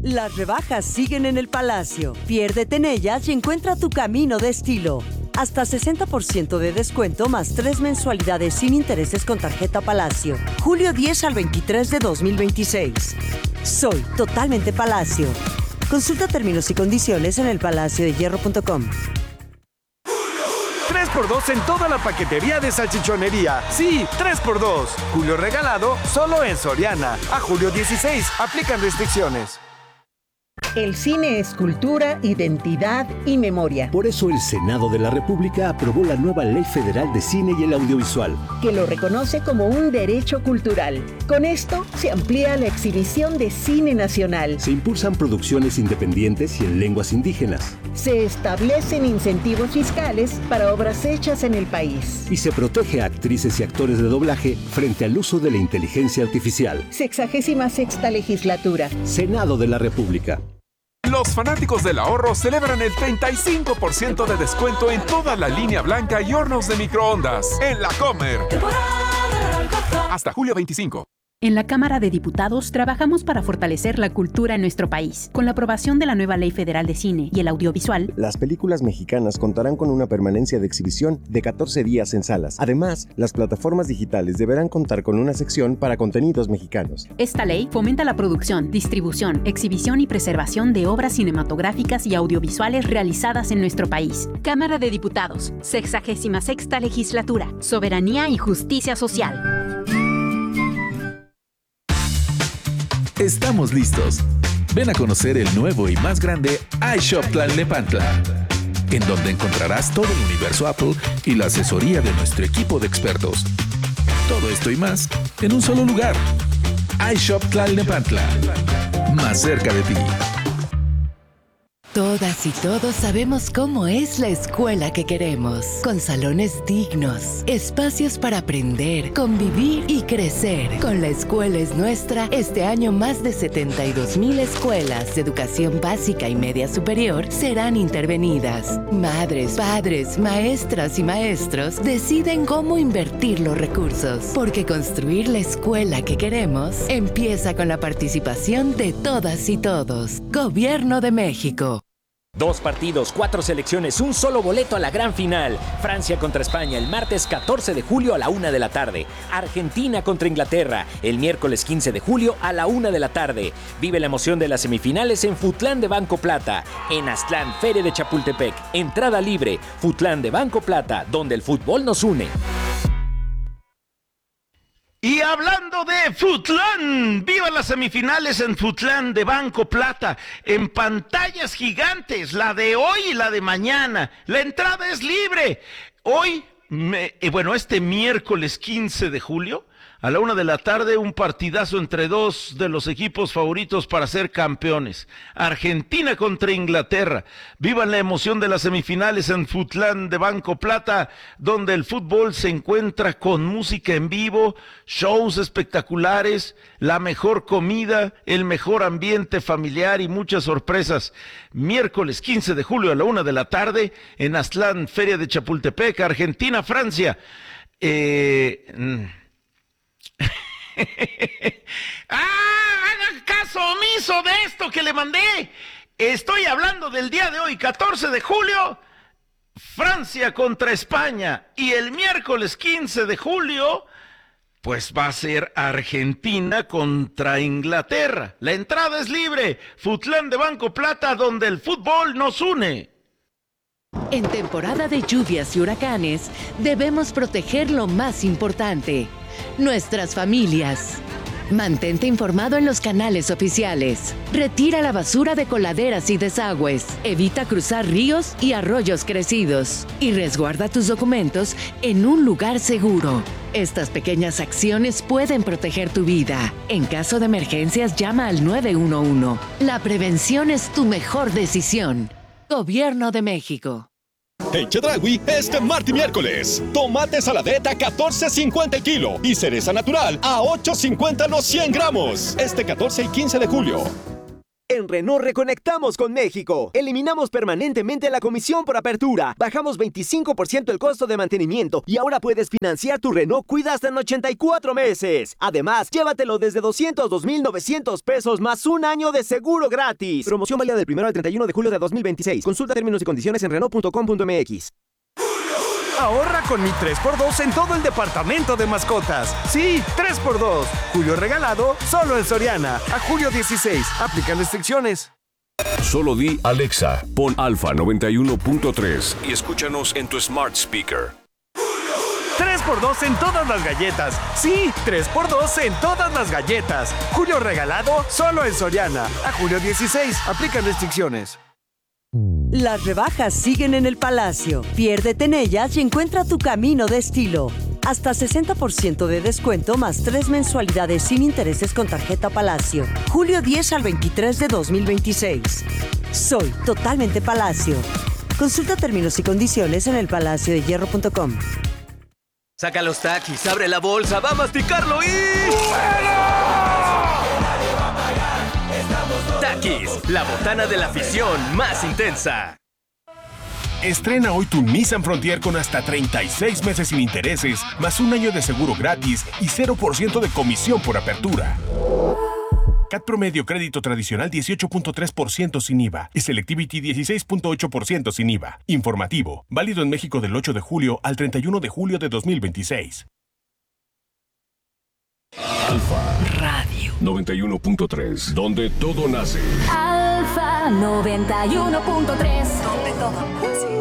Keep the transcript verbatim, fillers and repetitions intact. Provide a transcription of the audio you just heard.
Las rebajas siguen en el Palacio. Piérdete en ellas y encuentra tu camino de estilo. Hasta sesenta por ciento de descuento más tres mensualidades sin intereses con tarjeta Palacio. julio diez al veintitrés de dos mil veintiséis. Soy totalmente Palacio. Consulta términos y condiciones en el palacio de hierro punto com. tres por dos en toda la paquetería de salchichonería. Sí, tres por dos. Julio regalado solo en Soriana. A julio dieciséis. Aplican restricciones. El cine es cultura, identidad y memoria. Por eso el Senado de la República aprobó la nueva Ley Federal de Cine y el Audiovisual, que lo reconoce como un derecho cultural. Con esto se amplía la exhibición de cine nacional. Se impulsan producciones independientes y en lenguas indígenas. Se establecen incentivos fiscales para obras hechas en el país. Y se protege a actrices y actores de doblaje frente al uso de la inteligencia artificial. Sexagésima sexta legislatura. Senado de la República. Los fanáticos del ahorro celebran el treinta y cinco por ciento de descuento en toda la línea blanca y hornos de microondas en La Comer. Hasta julio veinticinco. En la Cámara de Diputados trabajamos para fortalecer la cultura en nuestro país. Con la aprobación de la nueva Ley Federal de Cine y el Audiovisual, las películas mexicanas contarán con una permanencia de exhibición de catorce días en salas. Además, las plataformas digitales deberán contar con una sección para contenidos mexicanos. Esta ley fomenta la producción, distribución, exhibición y preservación de obras cinematográficas y audiovisuales realizadas en nuestro país. Cámara de Diputados, sexagésima sexta legislatura, soberanía y justicia social. Estamos listos. Ven a conocer el nuevo y más grande iShop Tlalnepantla, en donde encontrarás todo el universo Apple y la asesoría de nuestro equipo de expertos. Todo esto y más en un solo lugar. iShop Tlalnepantla, más cerca de ti. Todas y todos sabemos cómo es la escuela que queremos, con salones dignos, espacios para aprender, convivir y crecer. Con La Escuela es Nuestra, este año más de setenta y dos mil escuelas de educación básica y media superior serán intervenidas. Madres, padres, maestras y maestros deciden cómo invertir los recursos, porque construir la escuela que queremos empieza con la participación de todas y todos. Gobierno de México. Dos partidos, cuatro selecciones, un solo boleto a la gran final. Francia contra España el martes catorce de julio a la una de la tarde. Argentina contra Inglaterra el miércoles quince de julio a la una de la tarde. Vive la emoción de las semifinales en Futlán de Banco Plata. En Aztlán, Feria de Chapultepec. Entrada libre. Futlán de Banco Plata, donde el fútbol nos une. Y hablando de Futlán, viva las semifinales en Futlán de Banco Plata, en pantallas gigantes, la de hoy y la de mañana. La entrada es libre. Hoy, me, eh, bueno, este miércoles quince de julio, a la una de la tarde, un partidazo entre dos de los equipos favoritos para ser campeones. Argentina contra Inglaterra. Vivan la emoción de las semifinales en Futlán de Banco Plata, donde el fútbol se encuentra con música en vivo, shows espectaculares, la mejor comida, el mejor ambiente familiar y muchas sorpresas. Miércoles quince de julio a la una de la tarde, en Aztlán, Feria de Chapultepec, Argentina, Francia. Eh... ¡Ah! ¡Hagan caso omiso de esto que le mandé! Estoy hablando del día de hoy, catorce de julio, Francia contra España. Y el miércoles quince de julio, pues va a ser Argentina contra Inglaterra. La entrada es libre. Futlán de Banco Plata, donde el fútbol nos une. En temporada de lluvias y huracanes, debemos proteger lo más importante: nuestras familias. Mantente informado en los canales oficiales. Retira la basura de coladeras y desagües. Evita cruzar ríos y arroyos crecidos. Y resguarda tus documentos en un lugar seguro. Estas pequeñas acciones pueden proteger tu vida. En caso de emergencias, llama al nueve uno uno. La prevención es tu mejor decisión. Gobierno de México. En Chedraui, este martes y miércoles, tomate saladeta a catorce cincuenta el kilo y cereza natural a ocho cincuenta los cien gramos. Este catorce y quince de julio. En Renault reconectamos con México. Eliminamos permanentemente la comisión por apertura. Bajamos veinticinco por ciento el costo de mantenimiento y ahora puedes financiar tu Renault Cuida hasta en ochenta y cuatro meses. Además, llévatelo desde doscientos dos mil novecientos pesos más un año de seguro gratis. Promoción válida del primero al treinta y uno de julio de dos mil veintiséis. Consulta términos y condiciones en Renault punto com punto m x. Ahorra con mi tres por dos en todo el departamento de mascotas. Sí, tres por dos. Julio regalado, solo en Soriana. A julio dieciséis. Aplican restricciones. Solo di Alexa, pon Alfa noventa y uno punto tres y escúchanos en tu smart speaker. tres por dos en todas las galletas. Sí, tres por dos en todas las galletas. Julio regalado, solo en Soriana. A julio dieciséis. Aplican restricciones. Las rebajas siguen en el Palacio. Piérdete en ellas y encuentra tu camino de estilo. Hasta sesenta por ciento de descuento más tres mensualidades sin intereses con tarjeta Palacio. julio diez al veintitrés de dos mil veintiséis. Soy totalmente Palacio. Consulta términos y condiciones en el palacio de hierro punto com. Saca los Takis, abre la bolsa, va a masticarlo y... Takis, la botana de la afición más intensa. Estrena hoy tu Nissan Frontier con hasta treinta y seis meses sin intereses, más un año de seguro gratis y cero por ciento de comisión por apertura. C A T promedio crédito tradicional dieciocho punto tres por ciento sin I V A y Selectivity dieciséis punto ocho por ciento sin I V A. Informativo, válido en México del ocho de julio al treinta y uno de julio de dos mil veintiséis. Alfa Radio noventa y uno punto tres, donde todo nace. Alfa noventa y uno punto tres, donde todo nace.